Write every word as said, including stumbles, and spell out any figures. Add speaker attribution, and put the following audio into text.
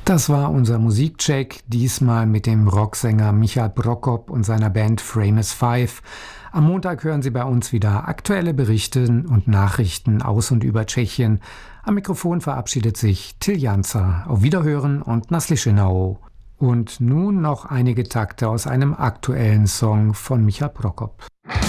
Speaker 1: Das war unser Musikcheck, diesmal mit dem Rocksänger Michael Prokop und seiner Band Framus five. Am Montag hören Sie bei uns wieder aktuelle Berichte und Nachrichten aus und über Tschechien. Am Mikrofon verabschiedet sich Till Janzer. Auf Wiederhören und Naslischenau. Und nun noch einige Takte aus einem aktuellen Song von Michael Prokop.